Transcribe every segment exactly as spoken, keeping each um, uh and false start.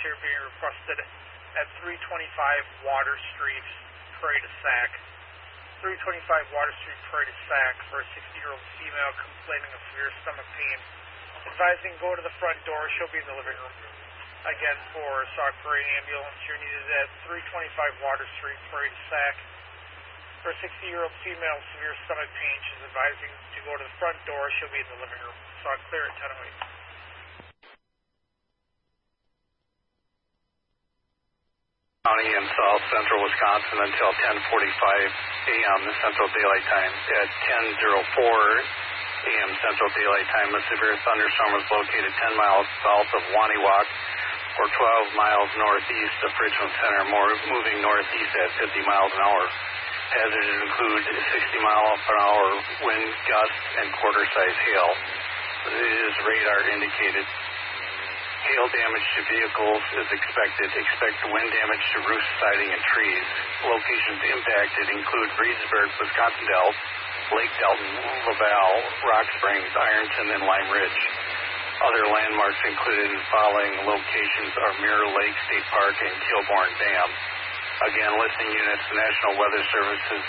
clear being requested at three twenty-five Water Street, Prairie du Sac. three twenty-five Water Street, Prairie du Sac, for a sixty-year-old female complaining of severe stomach pain. Advising go to the front door, she'll be in the living room. Again, for Sauk Prairie Ambulance, you're needed at three twenty-five Water Street, Prairie du Sac. For a sixty-year-old female with severe stomach pain, she's advising to go to the front door, she'll be in the living room. Sauk clear at ten oh eight. County in south central Wisconsin until ten forty-five a m Central Daylight Time. At ten oh four a m Central Daylight Time, a severe thunderstorm was located ten miles south of Waniwak or twelve miles northeast of Richmond Center, more moving northeast at fifty miles an hour. Hazards include sixty mile per hour wind gusts and quarter-size hail. It is radar indicated. Hail damage to vehicles is expected. Expect wind damage to roof siding and trees. Locations impacted include Reedsburg, Wisconsin Dells, Lake Delton, Laval, Rock Springs, Ironton, and Lime Ridge. Other landmarks included in following locations are Mirror Lake State Park and Kilbourne Dam. Again, listening units, National Weather Services.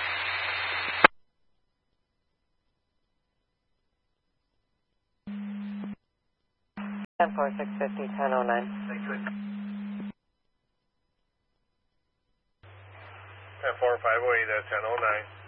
ten four six fifty, ten oh nine. ten four five oh eight at ten oh nine.